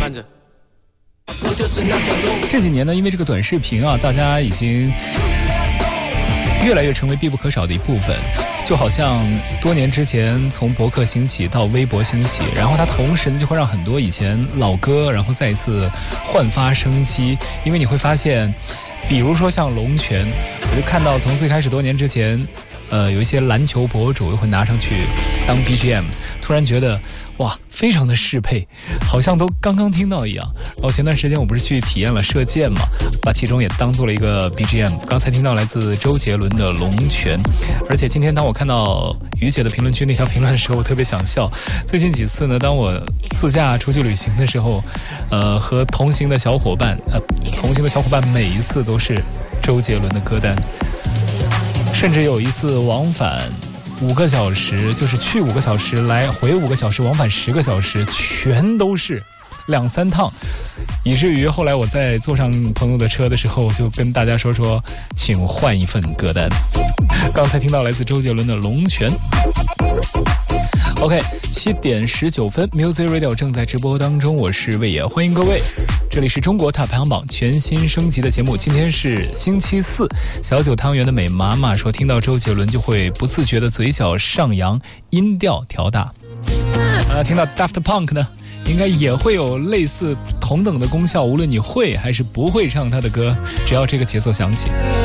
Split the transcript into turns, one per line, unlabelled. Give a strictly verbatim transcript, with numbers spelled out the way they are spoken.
看着。
这几年呢，因为这个短视频啊，大家已经越来越成为必不可少的一部分。就好像多年之前从博客兴起到微博兴起，然后它同时呢就会让很多以前老歌然后再一次焕发生机。因为你会发现，比如说像龙泉，我就看到从最开始多年之前呃，有一些篮球博主又会拿上去当 B G M， 突然觉得哇，非常的适配，好像都刚刚听到一样。然后前段时间我不是去体验了射箭嘛，把其中也当做了一个 B G M。刚才听到来自周杰伦的《龙泉》，而且今天当我看到于姐的评论区那条评论的时候，我特别想笑。最近几次呢，当我自驾出去旅行的时候，呃，和同行的小伙伴，呃，同行的小伙伴每一次都是周杰伦的歌单。甚至有一次往返五个小时，就是去五个小时，来回五个小时，往返十个小时，全都是两三趟，以至于后来我在坐上朋友的车的时候，就跟大家说说，请换一份歌单。刚才听到来自周杰伦的《龙泉》。OK， 七点十九分 ，Music Radio 正在直播当中，我是魏野，欢迎各位。这里是中国Top排行榜全新升级的节目，今天是星期四。小九汤圆的美妈妈说，听到周杰伦就会不自觉的嘴角上扬，音调调大。啊，听到 Daft Punk 呢，应该也会有类似同等的功效，无论你会还是不会唱他的歌，只要这个节奏响起。